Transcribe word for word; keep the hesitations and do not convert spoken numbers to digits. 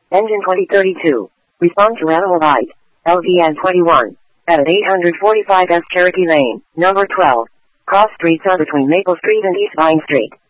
Engine twenty thirty-two. Respond to animal bite. L V N twenty-one. At eight forty-five S Cherokee Lane, number twelve. Cross streets are between Maple Street and East Vine Street.